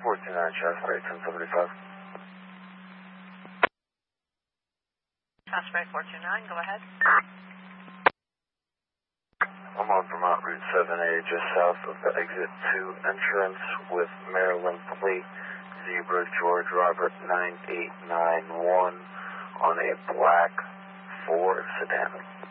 429 Shasbury, 1075. Shasbury 429, go ahead. I'm on Vermont Route 7A, just south of the exit 2 entrance with Maryland plate Zebra George Robert 9891 on a black Ford sedan.